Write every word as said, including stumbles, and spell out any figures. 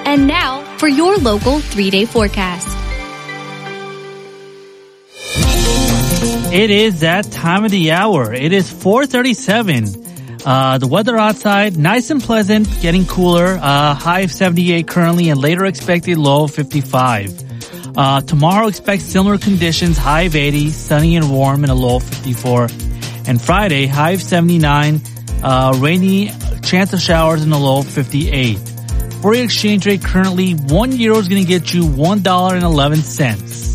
And now for your local three-day forecast. It is that time of the hour. It is four thirty-seven. Uh, the weather outside, nice and pleasant, getting cooler. Uh, high of seventy-eight currently and later expected low of fifty-five. Uh, tomorrow expect similar conditions, high of eighty, sunny and warm and a low of fifty-four. And Friday, high of seventy-nine, uh, rainy, chance of showers and a low of fifty-eight. For your exchange rate currently, one euro is going to get you one dollar and eleven cents.